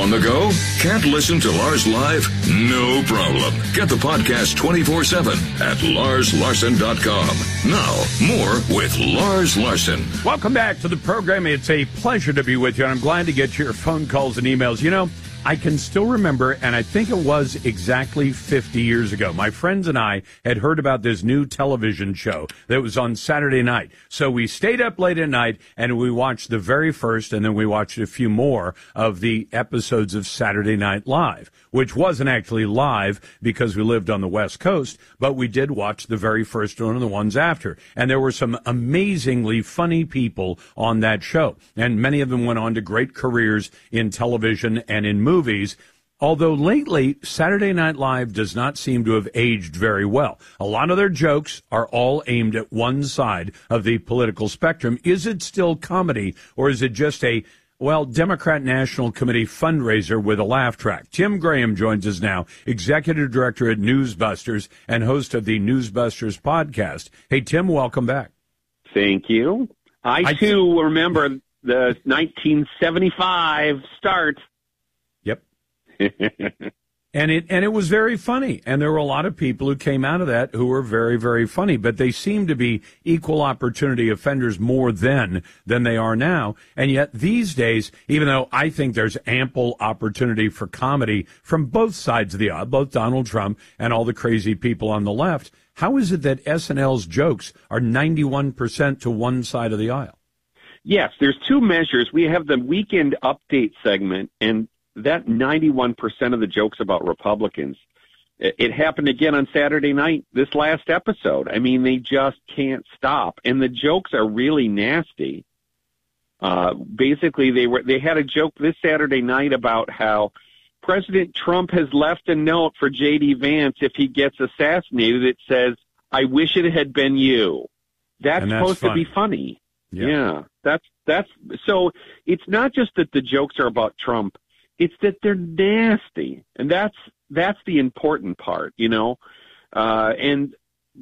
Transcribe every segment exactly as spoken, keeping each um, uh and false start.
On the go? Can't listen to Lars live? No problem. Get the podcast twenty-four seven at lars larson dot com. Now, more with Lars Larson. Welcome back to the program. It's a pleasure to be with you, and I'm glad to get your phone calls and emails. You know, I can still remember, and I think it was exactly fifty years ago, my friends and I had heard about this new television show that was on Saturday night. So we stayed up late at night, and we watched the very first, and then we watched a few more of the episodes of Saturday Night Live, which wasn't actually live because we lived on the West Coast, but we did watch the very first one and the ones after. And there were some amazingly funny people on that show, and many of them went on to great careers in television and in movies. movies, although lately Saturday Night Live does not seem to have aged very well. A lot of their jokes are all aimed at one side of the political spectrum. Is it still comedy, or is it just a, well, Democrat National Committee fundraiser with a laugh track? Tim Graham joins us now, Executive Director at Newsbusters and host of the Newsbusters podcast. Hey, Tim, welcome back. Thank you. I, I too, t- remember the nineteen seventy-five start. And it and it was very funny, and there were a lot of people who came out of that who were very, very funny, but they seem to be equal opportunity offenders more then than they are now. And yet these days, even though I think there's ample opportunity for comedy from both sides of the aisle, both Donald Trump and all the crazy people on the left, how is it that S N L's jokes are ninety-one percent to one side of the aisle? Yes, there's two measures. We have the weekend update segment, and that ninety-one percent of the jokes about Republicans, it happened again on Saturday night, this last episode. I mean, they just can't stop. And the jokes are really nasty. Uh, basically, they were they had a joke this Saturday night about how President Trump has left a note for J D. Vance if he gets assassinated. It says, "I wish it had been you." That's, that's supposed fun. to be funny. Yeah. yeah, that's that's so. It's not just that the jokes are about Trump. It's that they're nasty, and that's that's the important part, you know. Uh, and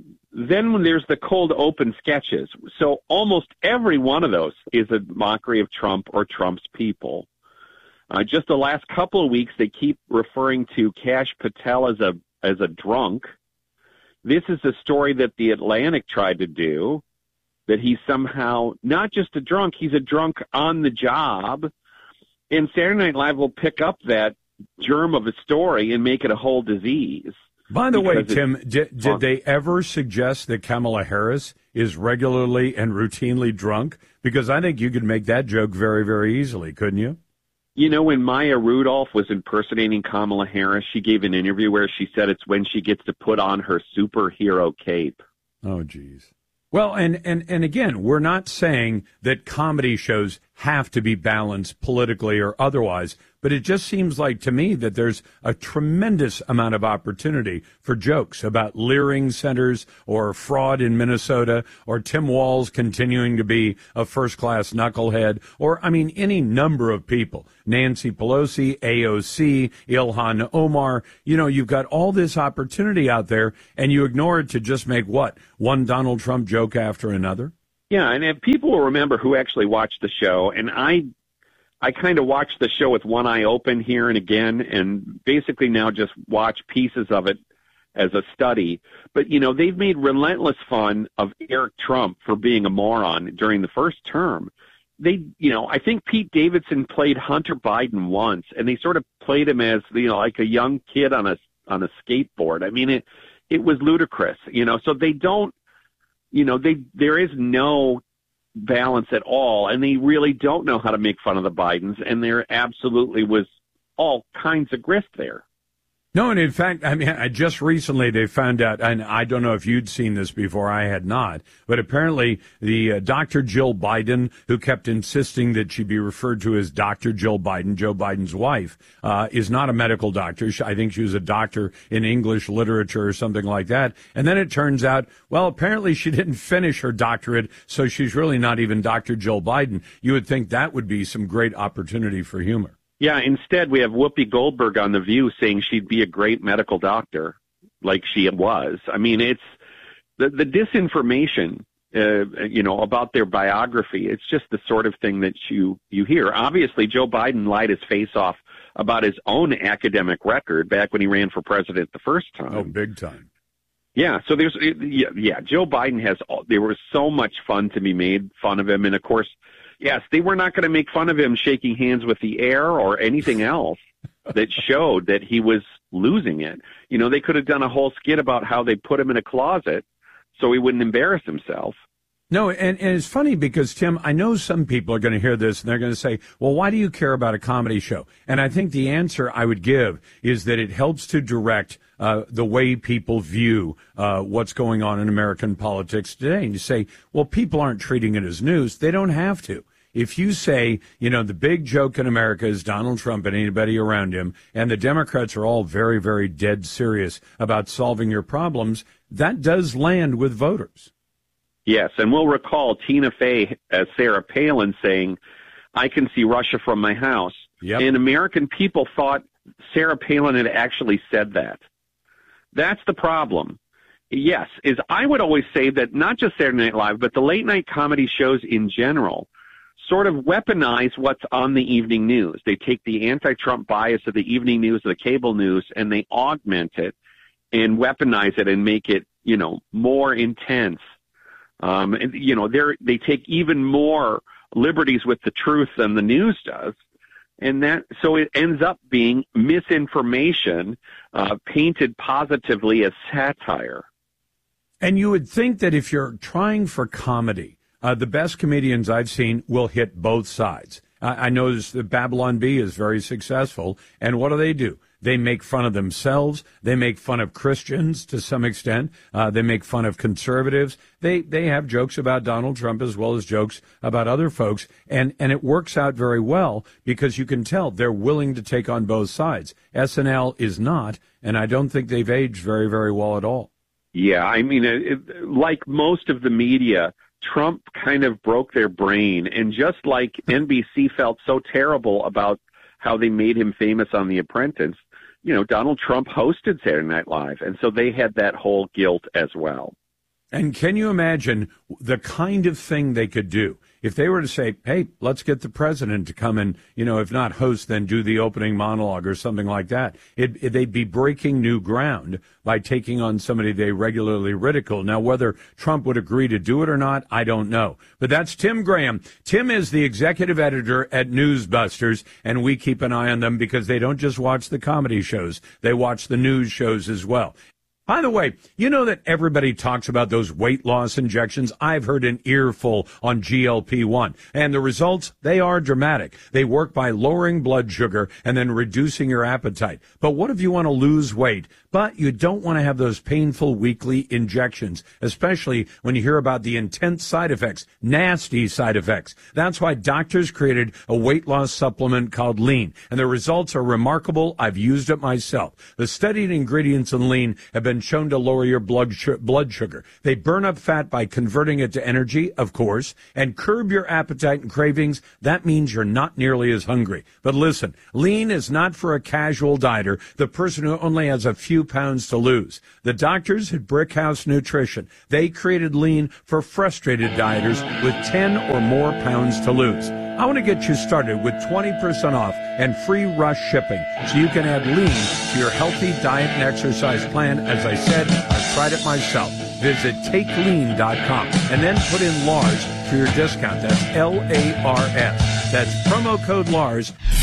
then when there's the cold open sketches, so almost every one of those is a mockery of Trump or Trump's people. Uh, just the last couple of weeks, they keep referring to Kash Patel as a as a drunk. This is a story that the Atlantic tried to do, that he's somehow not just a drunk, he's a drunk on the job. And Saturday Night Live will pick up that germ of a story and make it a whole disease. By the way, Tim, did, did they ever suggest that Kamala Harris is regularly and routinely drunk? Because I think you could make that joke very, very easily, couldn't you? You know, when Maya Rudolph was impersonating Kamala Harris, she gave an interview where she said it's when she gets to put on her superhero cape. Oh, geez. Well, and, and, and again, we're not saying that comedy shows have to be balanced politically or otherwise, but it just seems like to me that there's a tremendous amount of opportunity for jokes about leering centers or fraud in Minnesota or Tim Walz continuing to be a first-class knucklehead or, I mean, any number of people. Nancy Pelosi, A O C, Ilhan Omar. You know, you've got all this opportunity out there, and you ignore it to just make what? One Donald Trump joke after another? Yeah, and if people will remember who actually watched the show, and I I kind of watch the show with one eye open here and again, and basically now just watch pieces of it as a study. But, you know, they've made relentless fun of Eric Trump for being a moron during the first term. They, you know, I think Pete Davidson played Hunter Biden once, and they sort of played him as, you know, like a young kid on a on a skateboard. I mean, it it was ludicrous, you know. So they don't, you know, they there is no balance at all, and they really don't know how to make fun of the Bidens, and there absolutely was all kinds of grist there. No, and in fact, I mean, I just recently they found out, and I don't know if you'd seen this before, I had not, but apparently the uh, Doctor Jill Biden, who kept insisting that she be referred to as Doctor Jill Biden, Joe Biden's wife, uh, is not a medical doctor. I think she was a doctor in English literature or something like that. And then it turns out, well, apparently she didn't finish her doctorate, so she's really not even Doctor Jill Biden. You would think that would be some great opportunity for humor. Yeah, instead we have Whoopi Goldberg on The View saying she'd be a great medical doctor, like she was. I mean, it's the, the disinformation, uh, you know, about their biography. It's just the sort of thing that you, you hear. Obviously, Joe Biden lied his face off about his own academic record back when he ran for president the first time. Oh, big time. Yeah, so there's, yeah, yeah, Joe Biden has, there was so much fun to be made fun of him. And of course, yes, they were not going to make fun of him shaking hands with the air or anything else that showed that he was losing it. You know, they could have done a whole skit about how they put him in a closet so he wouldn't embarrass himself. No, and, and it's funny because, Tim, I know some people are going to hear this and they're going to say, well, why do you care about a comedy show? And I think the answer I would give is that it helps to direct uh, the way people view uh, what's going on in American politics today. And you say, well, people aren't treating it as news. They don't have to. If you say, you know, the big joke in America is Donald Trump and anybody around him, and the Democrats are all very, very dead serious about solving your problems, that does land with voters. Yes, and we'll recall Tina Fey as Sarah Palin saying, I can see Russia from my house. Yep. And American people thought Sarah Palin had actually said that. That's the problem. Yes, is I would always say that not just Saturday Night Live, but the late night comedy shows in general sort of weaponize what's on the evening news. They take the anti-Trump bias of the evening news, of the cable news, and they augment it and weaponize it and make it, you know, more intense. Um, and, you know, they're, they take even more liberties with the truth than the news does. And that, so it ends up being misinformation, uh, painted positively as satire. And you would think that if you're trying for comedy, uh, the best comedians I've seen will hit both sides. Uh, I noticed that Babylon Bee is very successful. And what do they do? They make fun of themselves. They make fun of Christians to some extent. Uh, they make fun of conservatives. They they have jokes about Donald Trump as well as jokes about other folks. And, and it works out very well because you can tell they're willing to take on both sides. S N L is not, and I don't think they've aged very, very well at all. Yeah, I mean, it, it, like most of the media, Trump kind of broke their brain. And just like N B C felt so terrible about how they made him famous on The Apprentice, you know, Donald Trump hosted Saturday Night Live, and so they had that whole guilt as well. And can you imagine the kind of thing they could do if they were to say, hey, let's get the president to come and, you know, if not host, then do the opening monologue or something like that. It, it, they'd be breaking new ground by taking on somebody they regularly ridicule. Now, whether Trump would agree to do it or not, I don't know. But that's Tim Graham. Tim is the executive editor at Newsbusters, and we keep an eye on them because they don't just watch the comedy shows. They watch the news shows as well. By the way, you know that everybody talks about those weight loss injections. I've heard an earful on G L P one. And the results, they are dramatic. They work by lowering blood sugar and then reducing your appetite. But what if you want to lose weight, but you don't want to have those painful weekly injections, especially when you hear about the intense side effects, nasty side effects? That's why doctors created a weight loss supplement called Lean. And the results are remarkable. I've used it myself. The studied ingredients in Lean have been shown to lower your blood blood sugar. They burn up fat by converting it to energy, of course, and curb your appetite and cravings. That means you're not nearly as hungry. But listen, Lean is not for a casual dieter, the person who only has a few pounds to lose. The doctors at Brickhouse Nutrition, they created Lean for frustrated dieters with ten or more pounds to lose. I want to get you started with twenty percent off and free rush shipping so you can add Lean to your healthy diet and exercise plan. As I said, I've tried it myself. Visit take lean dot com and then put in Lars for your discount. That's L A R S. That's promo code Lars